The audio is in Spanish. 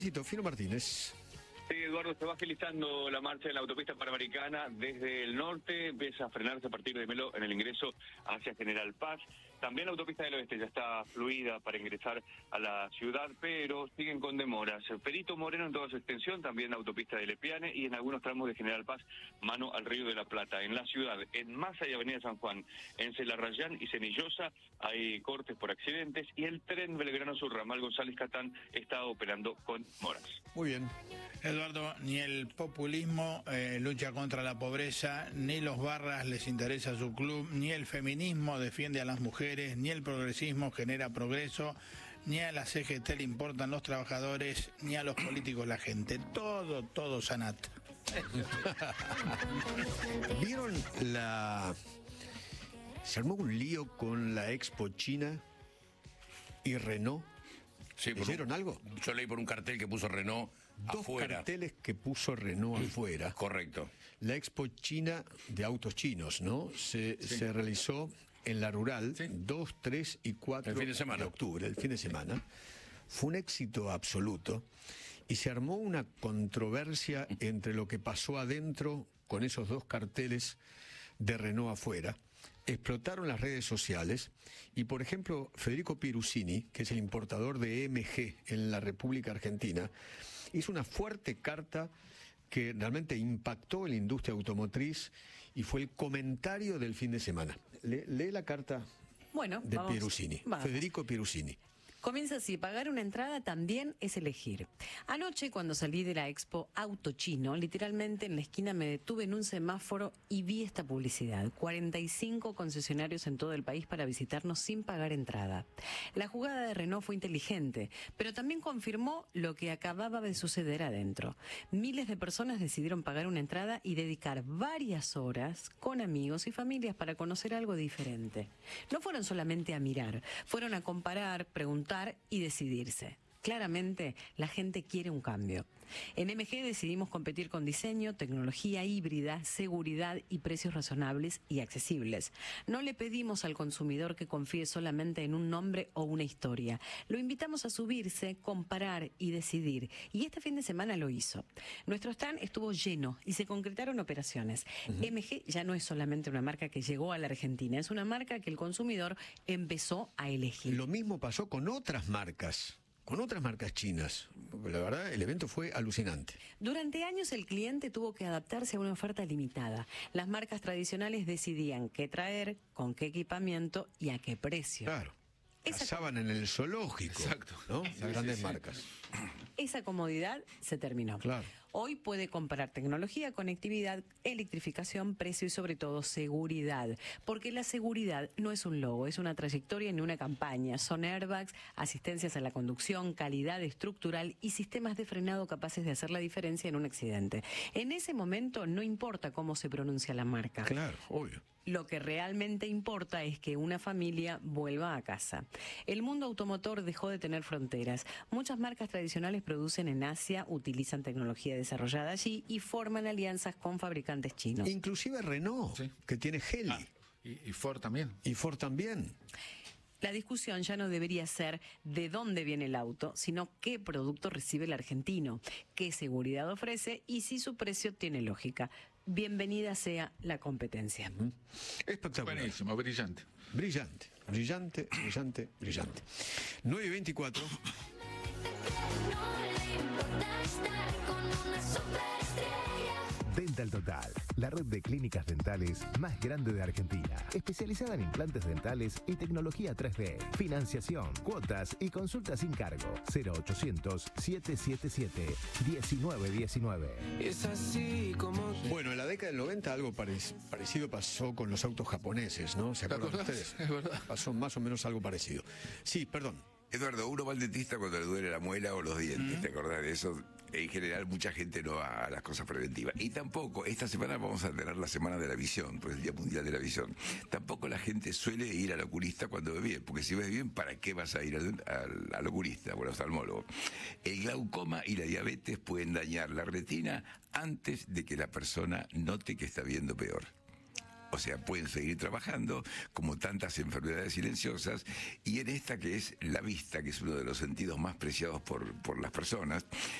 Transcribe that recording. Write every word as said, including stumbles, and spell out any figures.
Fino Martínez. Sí, Eduardo, se va agilizando la marcha en la autopista panamericana desde el norte, empieza a frenarse a partir de Melo en el ingreso hacia General Paz. También la autopista del oeste ya está fluida para ingresar a la ciudad, pero siguen con demoras. Perito Moreno en toda su extensión, también la autopista de Lepiane y en algunos tramos de General Paz, mano al Río de la Plata. En la ciudad, en Masa y Avenida San Juan, en Celarrayán y Cenillosa, hay cortes por accidentes y el tren Belgrano Sur Ramal González Catán está operando con moras. Muy bien. Eduardo, ni el populismo eh, lucha contra la pobreza, ni los barras les interesa su club, ni el feminismo defiende a las mujeres, ni el progresismo genera progreso, ni a la C G T le importan los trabajadores, ni a los políticos la gente. Todo, todo sanat. ¿Vieron la... Se armó un lío con la Expo China y Renault? Sí, ¿Leyeron un, algo? Yo leí por un cartel que puso Renault Dos afuera. carteles que puso Renault afuera. Correcto. La Expo China de autos chinos, ¿no? Se, Sí. se realizó en la Rural, Sí. dos, tres y cuatro El fin de semana. octubre, el fin de semana. Fue un éxito absoluto y se armó una controversia entre lo que pasó adentro con esos dos carteles de Renault afuera. Explotaron las redes sociales y, por ejemplo, Federico Pierusini, que es el importador de M G en la República Argentina, hizo una fuerte carta que realmente impactó en la industria automotriz y fue el comentario del fin de semana. Le, lee la carta Bueno, de vamos, Pierusini, vamos. Federico Pierusini. Comienza así: pagar una entrada también es elegir. Anoche, cuando salí de la Expo Auto Chino, literalmente en la esquina me detuve en un semáforo y vi esta publicidad. cuarenta y cinco concesionarios en todo el país para visitarnos sin pagar entrada. La jugada de Renault fue inteligente, pero también confirmó lo que acababa de suceder adentro. Miles de personas decidieron pagar una entrada y dedicar varias horas con amigos y familias para conocer algo diferente. No fueron solamente a mirar, fueron a comparar, preguntar y decidirse. Claramente, la gente quiere un cambio. En M G decidimos competir con diseño, tecnología híbrida, seguridad y precios razonables y accesibles. No le pedimos al consumidor que confíe solamente en un nombre o una historia. Lo invitamos a subirse, comparar y decidir. Y este fin de semana lo hizo. Nuestro stand estuvo lleno y se concretaron operaciones. Uh-huh. M G ya no es solamente una marca que llegó a la Argentina, es una marca que el consumidor empezó a elegir. Lo mismo pasó con otras marcas. Con otras marcas chinas. La verdad, el evento fue alucinante. Durante años el cliente tuvo que adaptarse a una oferta limitada. Las marcas tradicionales decidían qué traer, con qué equipamiento y a qué precio. Claro. Esa Cazaban en el zoológico. Exacto. ¿No? Sí, Las grandes sí, sí. marcas. Esa comodidad se terminó. Claro. Hoy puede comparar tecnología, conectividad, electrificación, precio y sobre todo seguridad. Porque la seguridad no es un logo, es una trayectoria ni una campaña. Son airbags, asistencias a la conducción, calidad estructural y sistemas de frenado capaces de hacer la diferencia en un accidente. En ese momento no importa cómo se pronuncia la marca. Claro, obvio. Lo que realmente importa es que una familia vuelva a casa. El mundo automotor dejó de tener fronteras. Muchas marcas tradicionales producen en Asia, utilizan tecnología desarrollada allí y forman alianzas con fabricantes chinos. Inclusive Renault, Sí. que tiene Geely. Ah, y, y Ford también. Y Ford también. La discusión ya no debería ser de dónde viene el auto, sino qué producto recibe el argentino, qué seguridad ofrece y si su precio tiene lógica. Bienvenida sea la competencia. Espectacular. Buenísimo, brillante. Brillante, brillante, brillante, brillante. nueve y veinticuatro. Dental Total, la red de clínicas dentales más grande de Argentina, especializada en implantes dentales y tecnología tres D, financiación, cuotas y consultas sin cargo. Cero ochocientos, siete siete siete, diecinueve diecinueve. Es así como... Bueno, en la década del noventa algo parec- parecido pasó con los autos japoneses, ¿no? ¿Se ¿Te acuerdan acordás? ustedes? Es verdad. Pasó más o menos algo parecido. Sí, perdón. Eduardo, uno va al dentista cuando le duele la muela o los dientes, ¿te acordás de eso? En general, mucha gente no va a las cosas preventivas. Y tampoco, esta semana vamos a tener la Semana de la Visión, pues el Día Mundial de la Visión. Tampoco la gente suele ir al oculista cuando ve bien, porque si ves bien, ¿para qué vas a ir al, al, al oculista o al oftalmólogo? El glaucoma y la diabetes pueden dañar la retina antes de que la persona note que está viendo peor. O sea, pueden seguir trabajando, como tantas enfermedades silenciosas, y en esta que es la vista, que es uno de los sentidos más preciados por, por las personas,